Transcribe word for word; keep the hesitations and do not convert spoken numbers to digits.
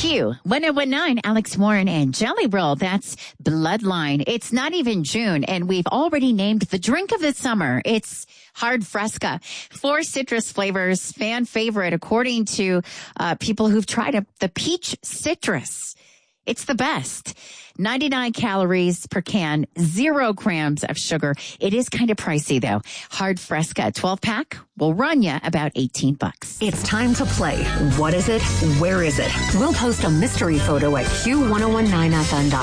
Q one oh one nine, Alex Warren and Jelly Roll. That's Bloodline. It's not even June, and we've already named the drink of the summer. It's Hard Fresca. Four citrus flavors, fan favorite according to uh, people who've tried it. The peach citrus. It's the best. ninety-nine calories per can, zero grams of sugar. It is kind of pricey, though. Hard Fresca twelve pack will run you about eighteen bucks. It's time to play. What is it? Where is it? We'll post a mystery photo at Q one oh one nine F M dot com.